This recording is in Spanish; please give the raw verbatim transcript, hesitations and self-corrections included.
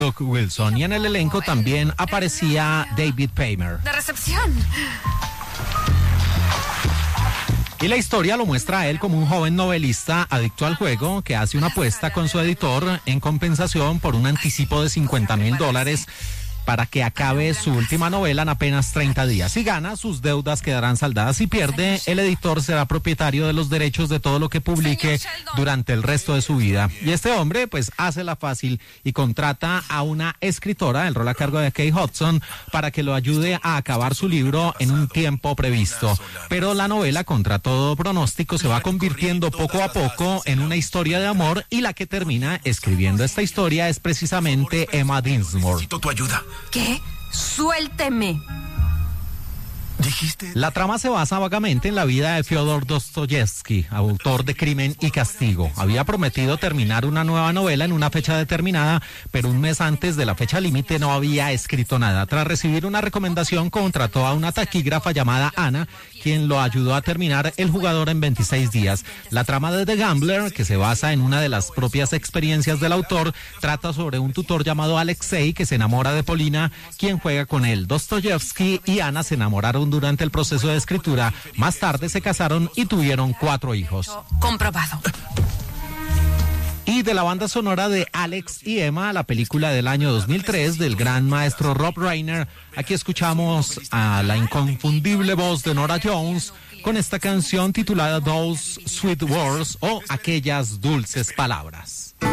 Luke Wilson, y en el elenco también aparecía David Paymer. De recepción. Y la historia lo muestra a él como un joven novelista adicto al juego que hace una apuesta con su editor en compensación por un anticipo de cincuenta mil dólares para que acabe su última novela en apenas treinta días. Si gana, sus deudas quedarán saldadas. Si pierde, el editor será propietario de los derechos de todo lo que publique durante el resto de su vida. Y este hombre, pues, hace la fácil y contrata a una escritora, el rol a cargo de Kate Hudson, para que lo ayude a acabar su libro en un tiempo previsto. Pero la novela, contra todo pronóstico, se va convirtiendo poco a poco en una historia de amor, y la que termina escribiendo esta historia es precisamente Emma Dinsmore. Necesito tu ayuda. ¿Qué? Suélteme. La trama se basa vagamente en la vida de Fyodor Dostoyevsky, autor de Crimen y Castigo. Había prometido terminar una nueva novela en una fecha determinada, pero un mes antes de la fecha límite no había escrito nada. Tras recibir una recomendación, contrató a una taquígrafa llamada Ana, quien lo ayudó a terminar El jugador en veintiséis días. La trama de The Gambler, que se basa en una de las propias experiencias del autor, trata sobre un tutor llamado Alexei que se enamora de Polina, quien juega con él. Dostoyevsky y Ana se enamoraron durante el proceso de escritura. Más tarde se casaron y tuvieron cuatro hijos. Comprobado. Y de la banda sonora de Alex y Emma, la película del año dos mil tres del gran maestro Rob Reiner, aquí escuchamos a la inconfundible voz de Norah Jones con esta canción titulada Those Sweet Words, o Aquellas Dulces Palabras.